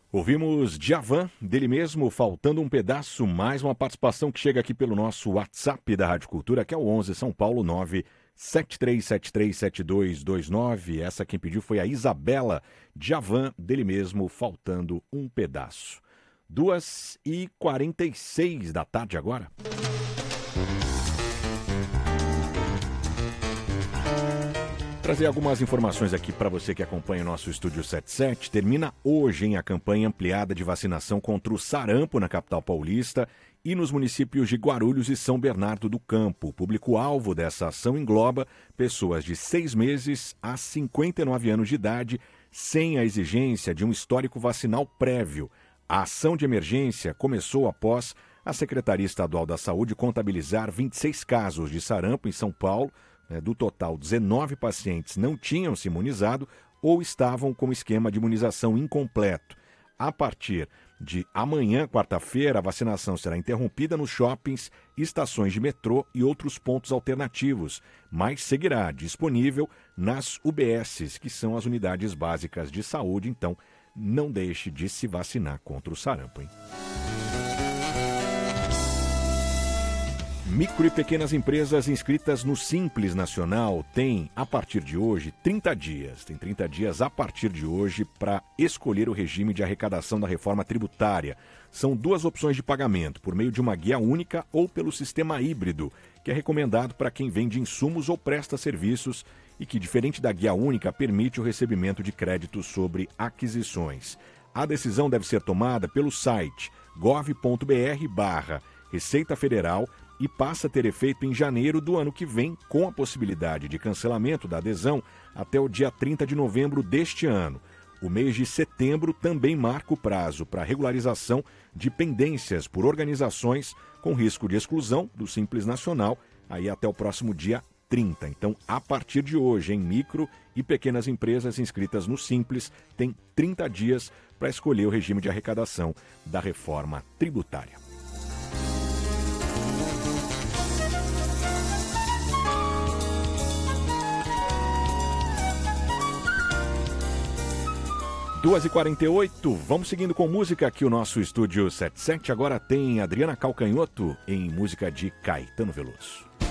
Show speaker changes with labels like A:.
A: Ouvimos Djavan, dele mesmo, Faltando um Pedaço, mais uma participação que chega aqui pelo nosso WhatsApp da Rádio Cultura, que é o 11 São Paulo 973737229. Essa quem pediu foi a Isabela. Djavan, dele mesmo, Faltando um Pedaço. 2h46 da tarde agora. Trazer algumas informações aqui para você que acompanha o nosso Estúdio 77. Termina hoje a campanha ampliada de vacinação contra o sarampo na capital paulista e nos municípios de Guarulhos e São Bernardo do Campo. O público-alvo dessa ação engloba pessoas de 6 meses a 59 anos de idade, sem a exigência de um histórico vacinal prévio. A ação de emergência começou após a Secretaria Estadual da Saúde contabilizar 26 casos de sarampo em São Paulo. Do total, 19 pacientes não tinham se imunizado ou estavam com esquema de imunização incompleto. A partir de amanhã, quarta-feira, a vacinação será interrompida nos shoppings, estações de metrô e outros pontos alternativos, mas seguirá disponível nas UBSs, que são as unidades básicas de saúde. Então, não deixe de se vacinar contra o sarampo, hein? Micro e pequenas empresas inscritas no Simples Nacional têm, a partir de hoje, 30 dias. Tem 30 dias a partir de hoje para escolher o regime de arrecadação da reforma tributária. São 2 opções de pagamento, por meio de uma guia única ou pelo sistema híbrido, que é recomendado para quem vende insumos ou presta serviços e que, diferente da guia única, permite o recebimento de créditos sobre aquisições. A decisão deve ser tomada pelo site gov.br/Receita Federal e passa a ter efeito em janeiro do ano que vem, com a possibilidade de cancelamento da adesão até o dia 30 de novembro deste ano. O mês de setembro também marca o prazo para regularização de pendências por organizações com risco de exclusão do Simples Nacional, aí até o próximo dia 30. Então, a partir de hoje, em micro e pequenas empresas inscritas no Simples, tem 30 dias para escolher o regime de arrecadação da reforma tributária. Duas e 48, vamos seguindo com música aqui o nosso Estúdio 77. Agora tem Adriana Calcanhoto em música de Caetano Veloso.